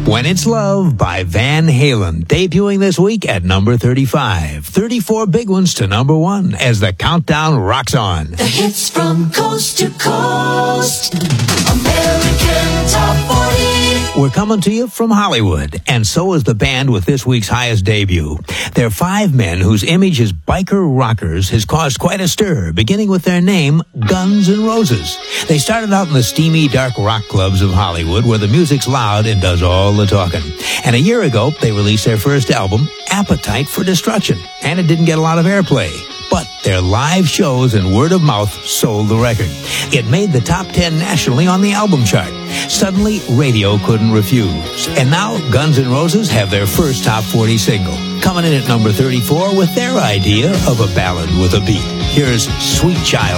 When It's Love by Van Halen, debuting this week at number 35. 34 big ones to number 1 as the countdown rocks on. The hits from coast to coast. American Top 40. We're coming to you from Hollywood, and so is the band with this week's highest debut. They're 5 men whose image as biker rockers has caused quite a stir, beginning with their name, Guns N' Roses. They started out in the steamy, dark rock clubs of Hollywood, where the music's loud and does all the talking. And a year ago, they released their first album, Appetite for Destruction, and it didn't get a lot of airplay. But their live shows and word of mouth sold the record. It made the top 10 nationally on the album chart. Suddenly, radio couldn't refuse. And now, Guns N' Roses have their first top 40 single, coming in at number 34 with their idea of a ballad with a beat. Here's Sweet Child.